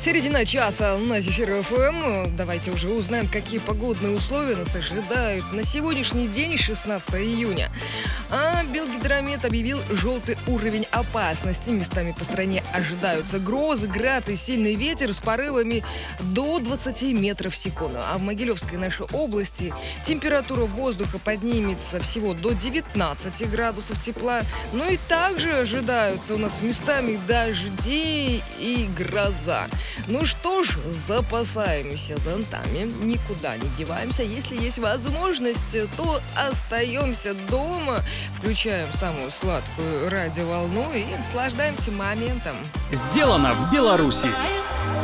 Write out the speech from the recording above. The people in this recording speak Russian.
Середина часа на Зефир ФМ. Давайте уже узнаем, какие погодные условия нас ожидают на сегодняшний день, 16 июня. А Белгидромет объявил желтый уровень опасности. Местами по стране ожидаются грозы, град и сильный ветер с порывами до 20 метров в секунду. А в Могилевской нашей области температура воздуха поднимется всего до 19 градусов тепла. Ну и также ожидаются у нас местами дожди и гроза. Ну что ж, запасаемся зонтами, никуда не деваемся. Если есть возможность, то остаемся дома, включаем самую сладкую радиоволну и наслаждаемся моментом. Сделано в Беларуси.